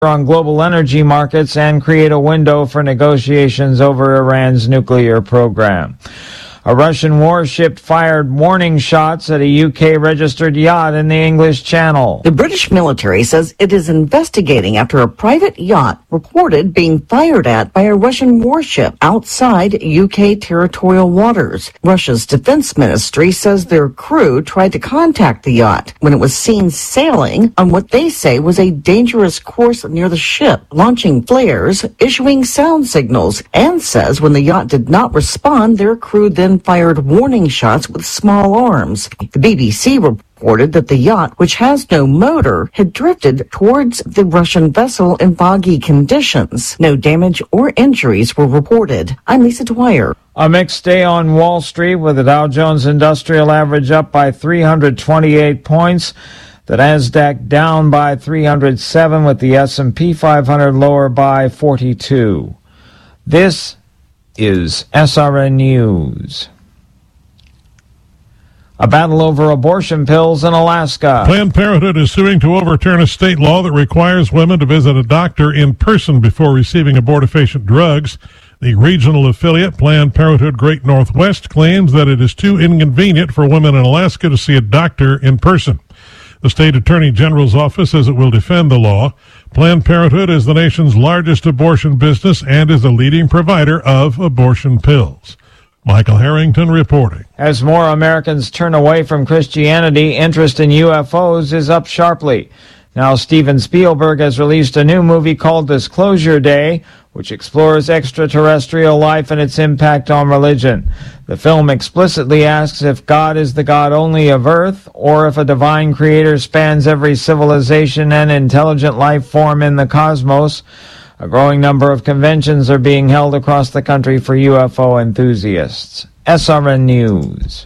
on global energy markets and create a window for negotiations over Iran's nuclear program. A Russian warship fired warning shots at a UK-registered yacht in the English Channel. The British military says it is investigating after a private yacht reported being fired at by a Russian warship outside UK territorial waters. Russia's defense ministry says their crew tried to contact the yacht when it was seen sailing on what they say was a dangerous course near the ship, launching flares, issuing sound signals, and says when the yacht did not respond, their crew then fired warning shots with small arms. The BBC reported that the yacht, which has no motor, had drifted towards the Russian vessel in foggy conditions. No damage or injuries were reported. I'm Lisa Dwyer. A mixed day on Wall Street with the Dow Jones Industrial Average up by 328 points. The Nasdaq down by 307 with the S&P 500 lower by 42. This is SRN News. A battle over abortion pills in Alaska. Planned Parenthood is suing to overturn a state law that requires women to visit a doctor in person before receiving abortifacient drugs. The regional affiliate, Planned Parenthood Great Northwest, claims that it is too inconvenient for women in Alaska to see a doctor in person. The state attorney general's office says it will defend the law. Planned Parenthood is the nation's largest abortion business and is a leading provider of abortion pills. Michael Harrington reporting. As more Americans turn away from Christianity, interest in UFOs is up sharply. Now Steven Spielberg has released a new movie called Disclosure Day, which explores extraterrestrial life and its impact on religion. The film explicitly asks if God is the God only of Earth, or if a divine creator spans every civilization and intelligent life form in the cosmos. A growing number of conventions are being held across the country for UFO enthusiasts. SRN News.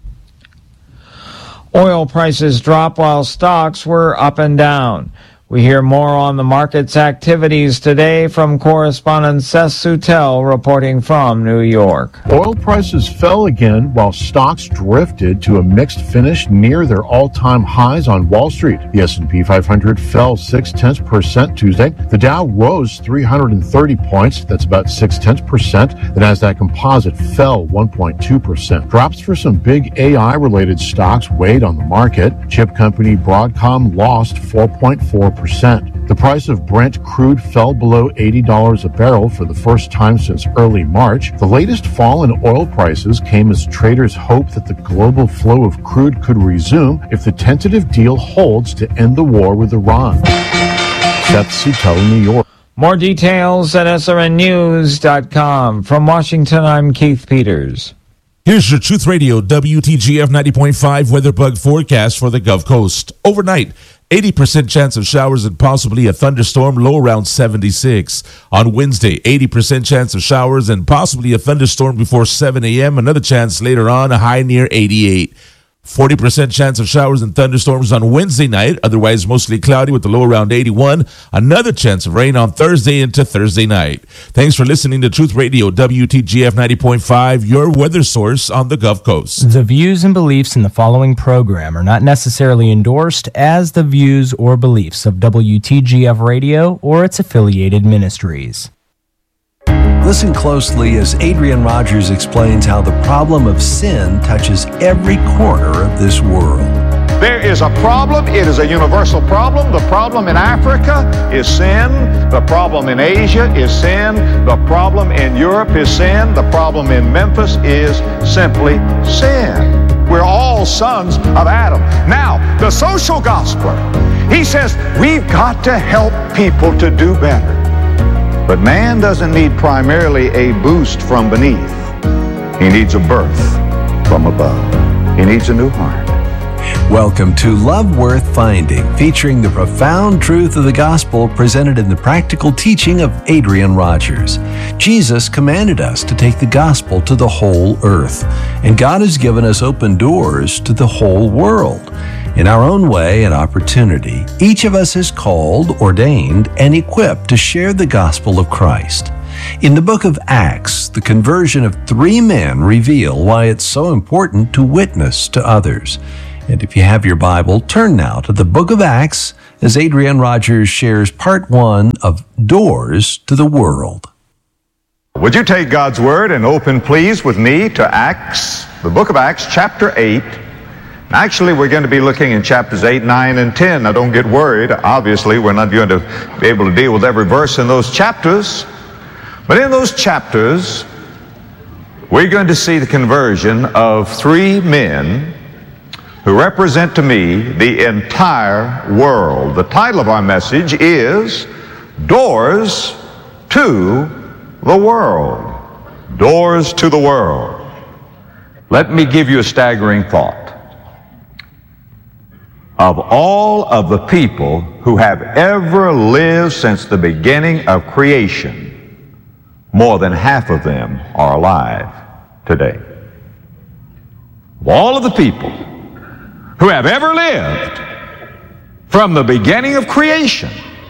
Oil prices dropped while stocks were up and down. We hear more on the market's activities today from correspondent Seth Sutel reporting from New York. Oil prices fell again while stocks drifted to a mixed finish near their all-time highs on Wall Street. The S&P 500 fell 0.6% Tuesday. The Dow rose 330 points. That's about 0.6%. The Nasdaq Composite fell 1.2%. Drops for some big AI-related stocks weighed on the market. Chip company Broadcom lost 4.4%. The price of Brent crude fell below $80 a barrel for the first time since early March. The latest fall in oil prices came as traders hope that the global flow of crude could resume if the tentative deal holds to end the war with Iran. Seth Sutel, New York. More details at srnnews.com. From Washington, I'm Keith Peters. Here's your Truth Radio WTGF 90.5 weather bug forecast for the Gulf Coast. Overnight, 80% chance of showers and possibly a thunderstorm, low around 76. On Wednesday, 80% chance of showers and possibly a thunderstorm before 7 a.m. Another chance later on, a high near 88. 40% chance of showers and thunderstorms on Wednesday night, otherwise mostly cloudy with a low around 81. Another chance of rain on Thursday into Thursday night. Thanks for listening to Truth Radio WTGF 90.5, your weather source on the Gulf Coast. The views and beliefs in the following program are not necessarily endorsed as the views or beliefs of WTGF Radio or its affiliated ministries. Listen closely as Adrian Rogers explains how the problem of sin touches every corner of this world. There is a problem. It is a universal problem. The problem in Africa is sin. The problem in Asia is sin. The problem in Europe is sin. The problem in Memphis is simply sin. We're all sons of Adam. Now, the social gospel, he says we've got to help people to do better. But man doesn't need primarily a boost from beneath. He needs a birth from above. He needs a new heart. Welcome to Love Worth Finding, featuring the profound truth of the gospel presented in the practical teaching of Adrian Rogers. Jesus commanded us to take the gospel to the whole earth, and God has given us open doors to the whole world. In our own way and opportunity, each of us is called, ordained, and equipped to share the gospel of Christ. In the book of Acts, the conversion of 3 men reveal why it's so important to witness to others. And if you have your Bible, turn now to the book of Acts as Adrian Rogers shares part 1 of Doors to the World. Would you take God's Word and open, please, with me to Acts, the book of Acts, chapter 8. Actually, we're going to be looking in chapters 8, 9, and 10. Now, don't get worried. Obviously, we're not going to be able to deal with every verse in those chapters. But in those chapters, we're going to see the conversion of 3 men who represent to me the entire world. The title of our message is Doors to the World. Doors to the World. Let me give you a staggering thought. Of all of the people who have ever lived since the beginning of creation, more than half of them are alive today. Of all of the people who have ever lived from the beginning of creation,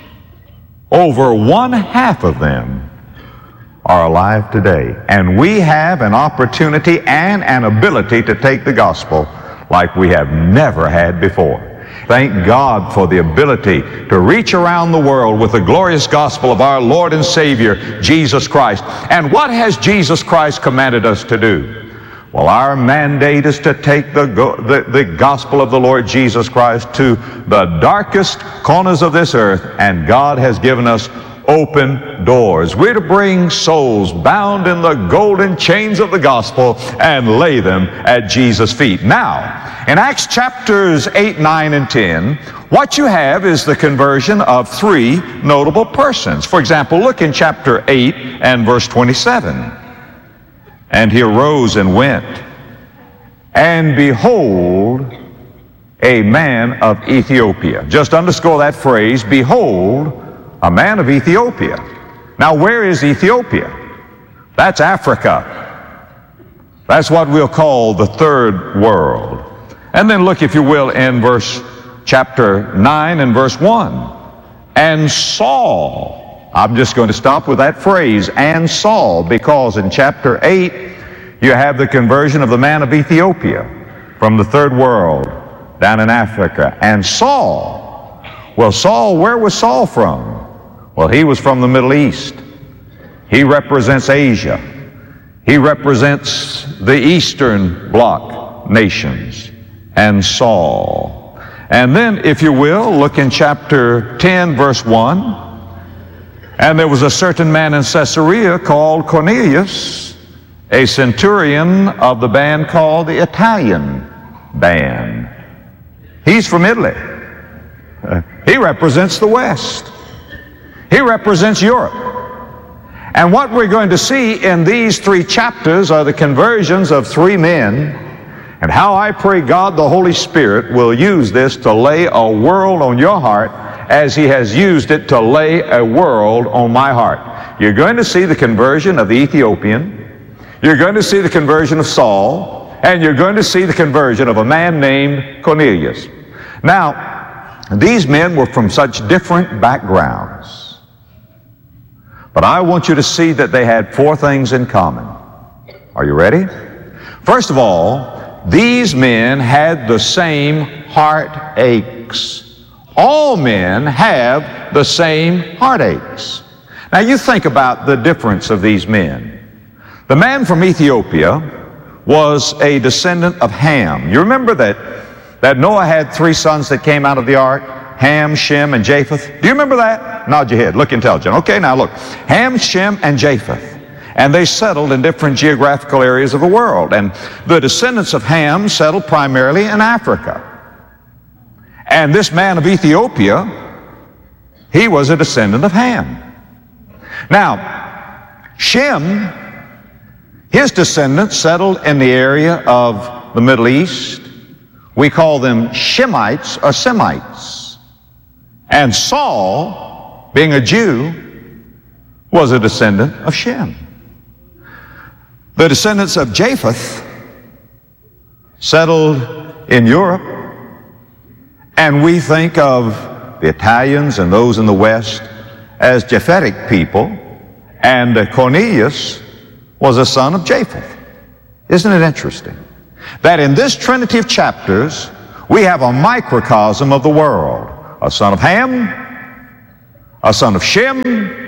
over 1/2 of them are alive today. And we have an opportunity and an ability to take the gospel like we have never had before. Thank God for the ability to reach around the world with the glorious gospel of our Lord and Savior, Jesus Christ. And what has Jesus Christ commanded us to do? Well, our mandate is to take the gospel of the Lord Jesus Christ to the darkest corners of this earth, and God has given us open doors. We're to bring souls bound in the golden chains of the gospel and lay them at Jesus' feet. Now, in Acts chapters 8, 9, and 10, what you have is the conversion of 3 notable persons. For example, look in chapter 8 and verse 27. And he arose and went, and behold, a man of Ethiopia. Just underscore that phrase, behold, a man of Ethiopia. Now, where is Ethiopia? That's Africa. That's what we'll call the third world. And then look, if you will, in chapter 9 and verse 1. And Saul, I'm just going to stop with that phrase, and Saul, because in chapter 8, you have the conversion of the man of Ethiopia from the third world down in Africa. And Saul, well, Saul, where was Saul from? Well, he was from the Middle East. He represents Asia. He represents the Eastern Bloc nations. And Saul. And then, if you will, look in chapter 10, verse 1. And there was a certain man in Caesarea called Cornelius, a centurion of the band called the Italian band. He's from Italy. He represents the West. He represents Europe. And what we're going to see in these 3 chapters are the conversions of 3 men, and how I pray God the Holy Spirit will use this to lay a world on your heart as He has used it to lay a world on my heart. You're going to see the conversion of the Ethiopian, you're going to see the conversion of Saul, and you're going to see the conversion of a man named Cornelius. Now, these men were from such different backgrounds, but I want you to see that they had 4 things in common. Are you ready? First of all, these men had the same heartaches. All men have the same heartaches. Now you think about the difference of these men. The man from Ethiopia was a descendant of Ham. You remember that Noah had 3 sons that came out of the ark? Ham, Shem, and Japheth. Do you remember that? Nod your head. Look intelligent. Okay, now look. Ham, Shem, and Japheth. And they settled in different geographical areas of the world. And the descendants of Ham settled primarily in Africa. And this man of Ethiopia, he was a descendant of Ham. Now, Shem, his descendants settled in the area of the Middle East. We call them Shemites or Semites. And Saul, being a Jew, was a descendant of Shem. The descendants of Japheth settled in Europe, and we think of the Italians and those in the West as Japhetic people, and Cornelius was a son of Japheth. Isn't it interesting that in this trinity of chapters we have a microcosm of the world, a son of Ham, a son of Shem,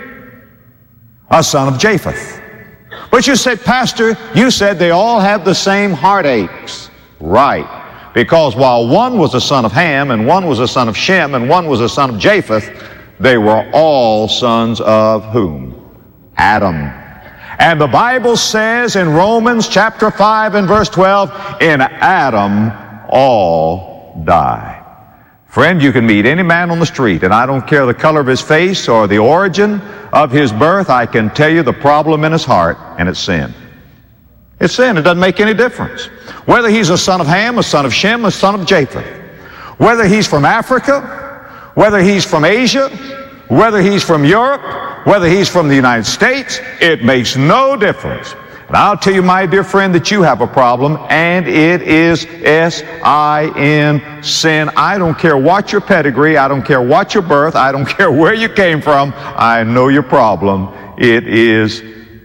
a son of Japheth. But you said, Pastor, you said they all have the same heartaches. Right. Because while one was a son of Ham, and one was a son of Shem, and one was a son of Japheth, they were all sons of whom? Adam. And the Bible says in Romans chapter 5 and verse 12, in Adam all die. Friend, you can meet any man on the street, and I don't care the color of his face or the origin of his birth, I can tell you the problem in his heart, and it's sin. It's sin. It doesn't make any difference. Whether he's a son of Ham, a son of Shem, a son of Japheth. Whether he's from Africa, whether he's from Asia, whether he's from Europe, whether he's from the United States, it makes no difference. And I'll tell you, my dear friend, that you have a problem, and it is S-I-N, sin. I don't care what your pedigree, I don't care what your birth, I don't care where you came from, I know your problem. It is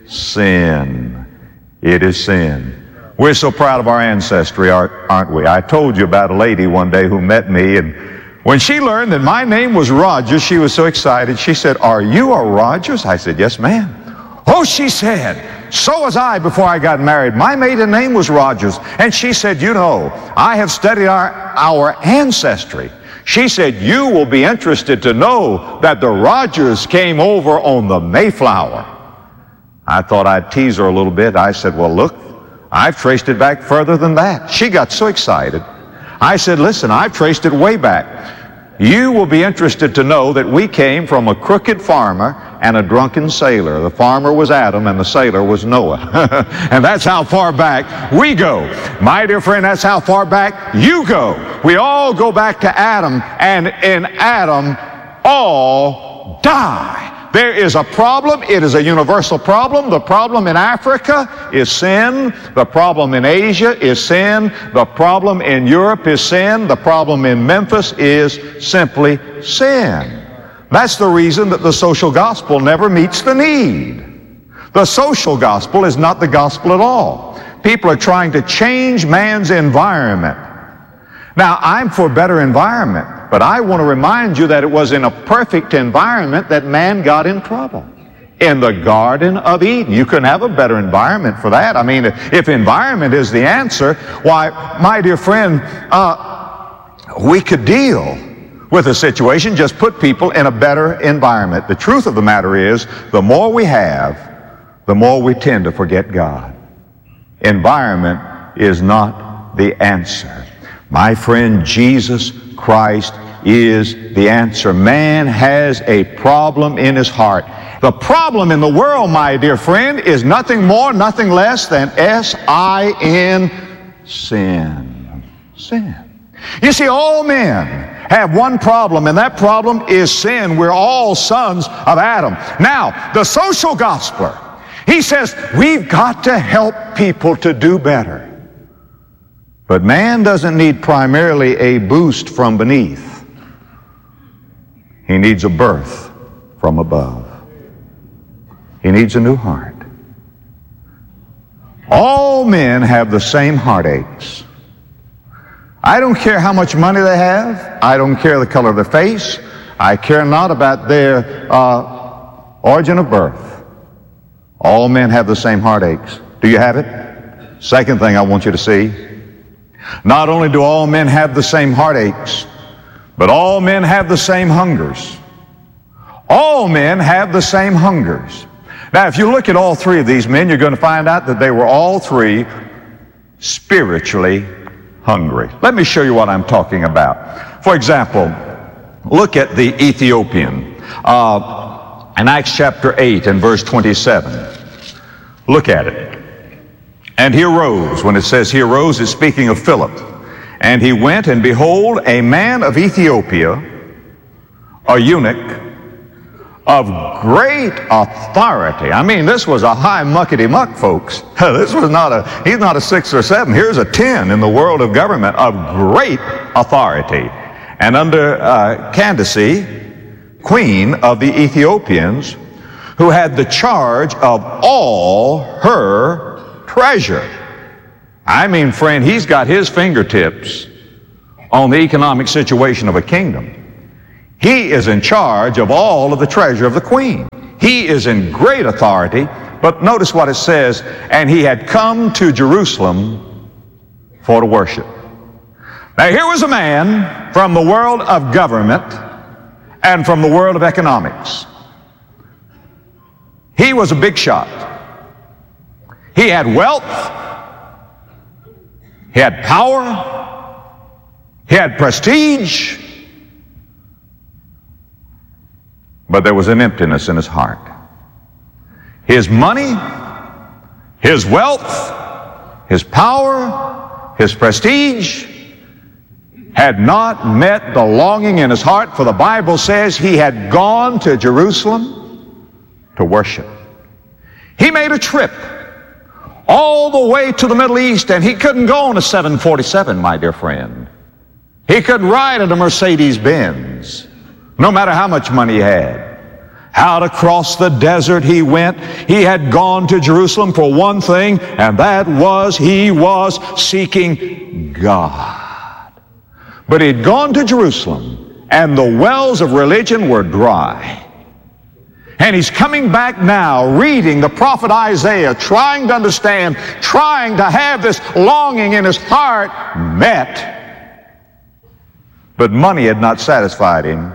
sin. It is sin. We're so proud of our ancestry, aren't we? I told you about a lady one day who met me, and when she learned that my name was Rogers, she was so excited. She said, "Are you a Rogers?" I said, "Yes, ma'am." "Oh," she said, "so was I before I got married. My maiden name was Rogers." And she said, "You know, I have studied our ancestry." She said, "You will be interested to know that the Rogers came over on the Mayflower." I thought I'd tease her a little bit. I said, "Well, look, I've traced it back further than that." She got so excited. I said, "Listen, I've traced it way back. You will be interested to know that we came from a crooked farmer and a drunken sailor. The farmer was Adam and the sailor was Noah." And that's how far back we go. My dear friend, that's how far back you go. We all go back to Adam, and in Adam all die. There is a problem. It is a universal problem. The problem in Africa is sin. The problem in Asia is sin. The problem in Europe is sin. The problem in Memphis is simply sin. That's the reason that the social gospel never meets the need. The social gospel is not the gospel at all. People are trying to change man's environment. Now, I'm for better environment, but I want to remind you that it was in a perfect environment that man got in trouble. In the Garden of Eden. You couldn't have a better environment for that. I mean, if environment is the answer, why, my dear friend, we could deal with a situation, just put people in a better environment. The truth of the matter is, the more we have, the more we tend to forget God. Environment is not the answer. My friend, Jesus Christ is the answer. Man has a problem in his heart. The problem in the world, my dear friend, is nothing more, nothing less than S-I-N, sin. Sin. You see, all men have one problem, and that problem is sin. We're all sons of Adam. Now, the social gospeler, he says, we've got to help people to do better. But man doesn't need primarily a boost from beneath. He needs a birth from above. He needs a new heart. All men have the same heartaches. I don't care how much money they have. I don't care the color of their face. I care not about their origin of birth. All men have the same heartaches. Do you have it? Second thing I want you to see. Not only do all men have the same heartaches, but all men have the same hungers. All men have the same hungers. Now, if you look at all three of these men, you're going to find out that they were all three spiritually hungry. Let me show you what I'm talking about. For example, look at the Ethiopian in Acts chapter 8 and verse 27. Look at it. And he arose. When it says he arose, it's speaking of Philip. And he went, and behold, a man of Ethiopia, a eunuch, of great authority. I mean, this was a high muckety-muck, folks. This was he's not a 6 or 7. Here's a 10 in the world of government of great authority. And under Candace, queen of the Ethiopians, who had the charge of all her treasure. I mean, friend, he's got his fingertips on the economic situation of a kingdom. He is in charge of all of the treasure of the queen. He is in great authority, but notice what it says, and he had come to Jerusalem for to worship. Now here was a man from the world of government and from the world of economics. He was a big shot. He had wealth, he had power, he had prestige, but there was an emptiness in his heart. His money, his wealth, his power, his prestige had not met the longing in his heart, for the Bible says he had gone to Jerusalem to worship. He made a trip all the way to the Middle East, and he couldn't go on a 747, my dear friend. He couldn't ride in a Mercedes-Benz, no matter how much money he had. Out across the desert he went. He had gone to Jerusalem for one thing, and that was he was seeking God. But he'd gone to Jerusalem, and the wells of religion were dry. And he's coming back now, reading the prophet Isaiah, trying to understand, trying to have this longing in his heart met. But money had not satisfied him,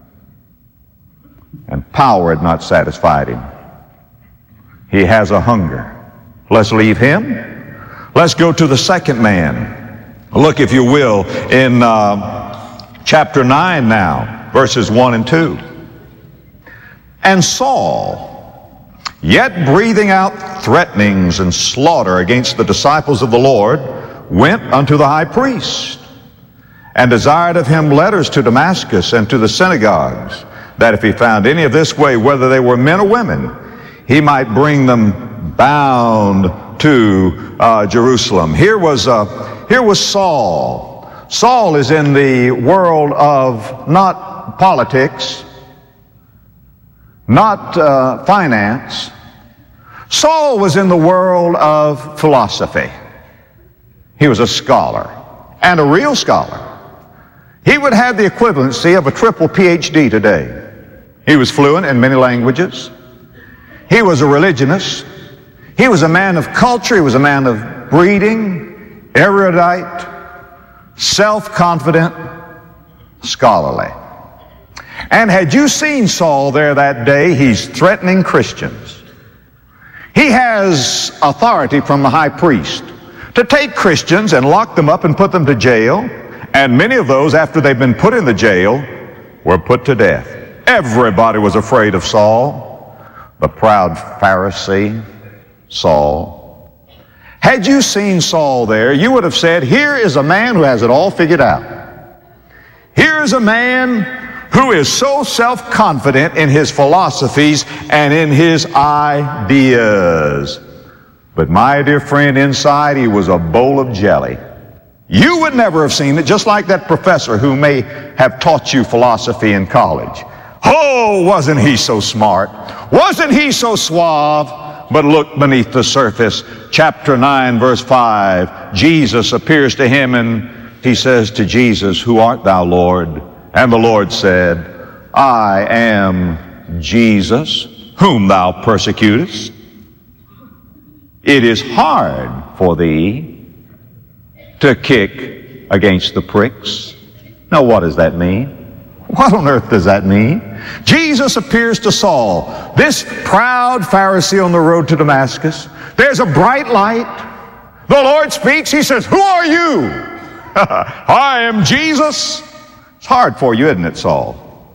and power had not satisfied him. He has a hunger. Let's leave him. Let's go to the second man. Look, if you will, in chapter 9 now, verses 1 and 2. And Saul, yet breathing out threatenings and slaughter against the disciples of the Lord, went unto the high priest, and desired of him letters to Damascus and to the synagogues, that if he found any of this way, whether they were men or women, he might bring them bound to Jerusalem. Here was Saul. Saul is in the world of not politics, not finance. Saul was in the world of philosophy. He was a scholar, and a real scholar. He would have the equivalency of a triple PhD today. He was fluent in many languages. He was a religionist. He was a man of culture. He was a man of breeding, erudite, self-confident, scholarly. And had you seen Saul there that day, he's threatening Christians. He has authority from the high priest to take Christians and lock them up and put them to jail. And many of those, after they've been put in the jail, were put to death. Everybody was afraid of Saul, the proud Pharisee, Saul. Had you seen Saul there, you would have said, here is a man who has it all figured out. Here is a man who is so self-confident in his philosophies and in his ideas. But my dear friend, inside he was a bowl of jelly. You would never have seen it, just like that professor who may have taught you philosophy in college. Oh, wasn't he so smart? Wasn't he so suave? But look beneath the surface. Chapter 9, verse 5. Jesus appears to him, and he says to Jesus, "Who art thou, Lord?" And the Lord said, "I am Jesus, whom thou persecutest. It is hard for thee to kick against the pricks." Now, what does that mean? What on earth does that mean? Jesus appears to Saul, this proud Pharisee on the road to Damascus. There's a bright light. The Lord speaks. He says, "Who are you?" "I am Jesus." It's hard for you, isn't it, Saul?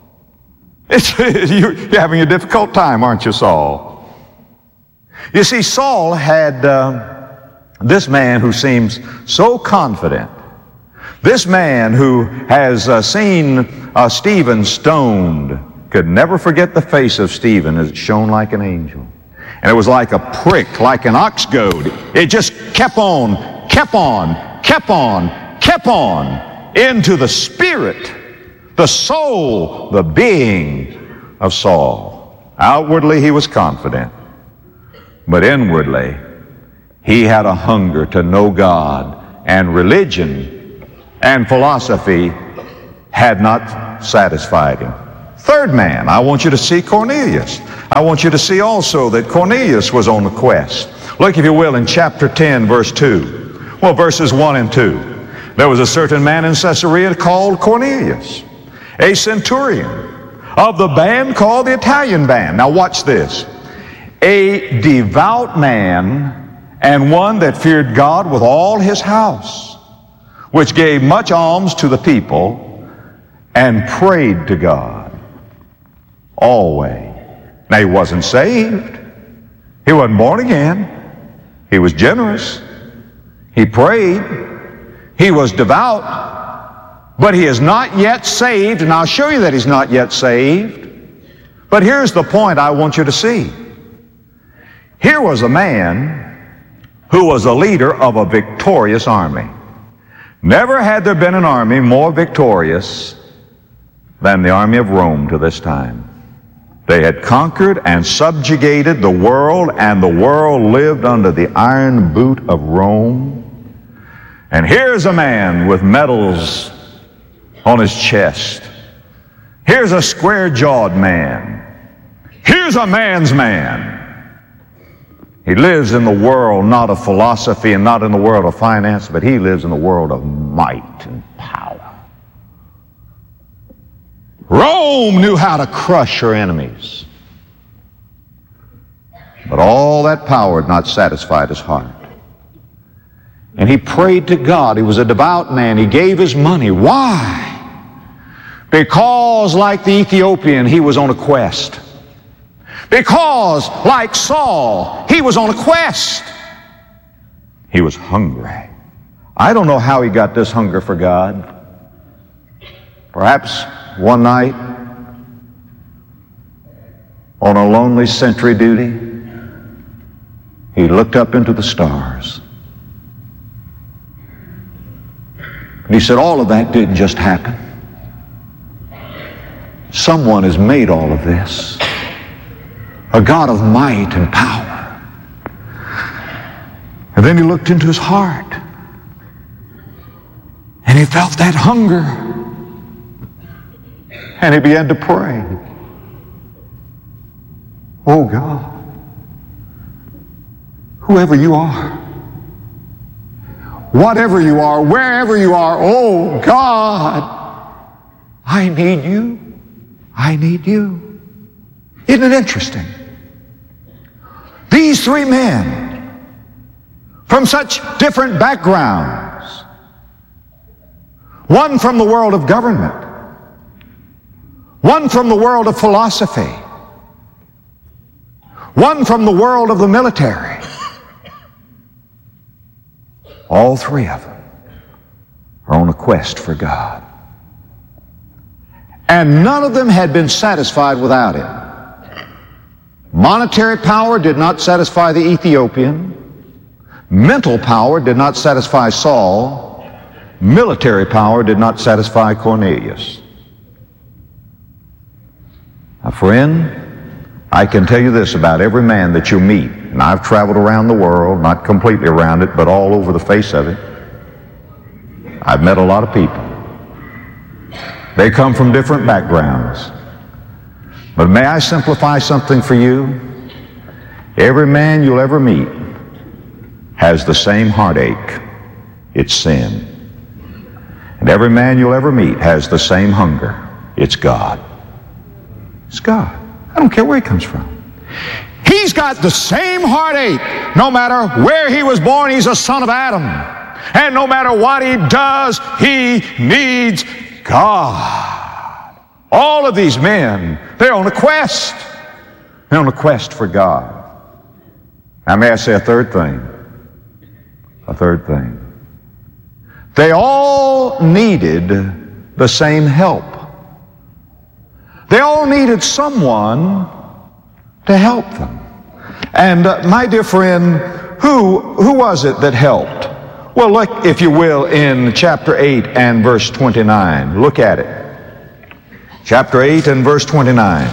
You're having a difficult time, aren't you, Saul? You see, Saul had this man who seems so confident. This man who has seen Stephen stoned could never forget the face of Stephen as it shone like an angel. And it was like a prick, like an ox goad. It just kept on, kept on, kept on, kept on into the spirit, the soul, the being of Saul. Outwardly he was confident, but inwardly he had a hunger to know God, and religion and philosophy had not satisfied him. Third man, I want you to see Cornelius. I want you to see also that Cornelius was on the quest. Look, if you will, in chapter 10, verse 2. Well, verses 1 and 2. There was a certain man in Caesarea called Cornelius, a centurion of the band called the Italian band. Now watch this. A devout man and one that feared God with all his house, which gave much alms to the people and prayed to God always. Now he wasn't saved. He wasn't born again. He was generous. He prayed. He was devout. But he is not yet saved, and I'll show you that he's not yet saved. But here's the point I want you to see. Here was a man who was a leader of a victorious army. Never had there been an army more victorious than the army of Rome to this time. They had conquered and subjugated the world, and the world lived under the iron boot of Rome. And here's a man with medals on his chest. Here's a square-jawed man. Here's a man's man. He lives in the world not of philosophy and not in the world of finance, but he lives in the world of might and power. Rome knew how to crush her enemies. But all that power had not satisfied his heart. And he prayed to God. He was a devout man. He gave his money. Why? Because, like the Ethiopian, he was on a quest. Because, like Saul, he was on a quest. He was hungry. I don't know how he got this hunger for God. Perhaps one night, on a lonely sentry duty, he looked up into the stars. And he said, all of that didn't just happen. Someone has made all of this. A God of might and power. And then he looked into his heart. And he felt that hunger. And he began to pray. Oh God, whoever you are, whatever you are, wherever you are, oh God, I need you. I need you. Isn't it interesting? These three men from such different backgrounds, one from the world of government, one from the world of philosophy, one from the world of the military. All three of them are on a quest for God. And none of them had been satisfied without it. Monetary power did not satisfy the Ethiopian. Mental power did not satisfy Saul. Military power did not satisfy Cornelius. Now, friend, I can tell you this about every man that you meet, and I've traveled around the world, not completely around it, but all over the face of it. I've met a lot of people. They come from different backgrounds. But may I simplify something for you? Every man you'll ever meet has the same heartache. It's sin. And every man you'll ever meet has the same hunger. It's God. It's God. I don't care where he comes from. He's got the same heartache. No matter where he was born, he's a son of Adam. And no matter what he does, he needs God. All of these men, they're on a quest. They're on a quest for God. Now may I say a third thing? A third thing. They all needed the same help. They all needed someone to help them. And my dear friend, who was it that helped? Well, look, if you will, in chapter 8 and verse 29. Look at it. Chapter 8 and verse 29.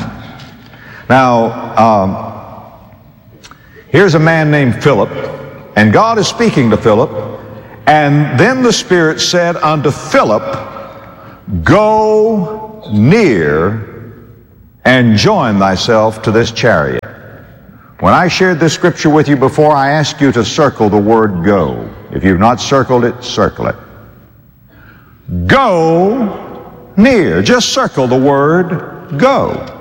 Now, here's a man named Philip, and God is speaking to Philip. And then the Spirit said unto Philip, go near and join thyself to this chariot. When I shared this scripture with you before, I asked you to circle the word go. If you've not circled it, circle it. Go near. Just circle the word go.